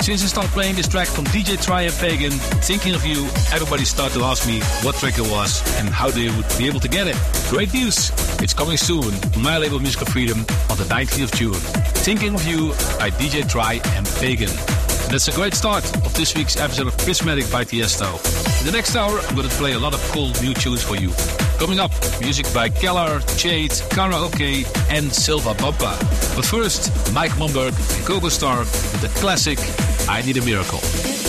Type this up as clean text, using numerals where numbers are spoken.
Since I started playing this track from DJ Try and Pagan, Thinking of You, everybody started to ask me what track it was and how they would be able to get it. Great news! It's coming soon on my label Musical Freedom on the 19th of June. Thinking of You by DJ Try and Pagan. And that's a great start of this week's episode of Prismatic by Tiesto. In the next hour, I'm going to play a lot of cool new tunes for you. Coming up, music by Keller, Jade, Karaoke and Silva Bamba. But first, Mike Momberg and Kobo Star with the classic I Need a Miracle.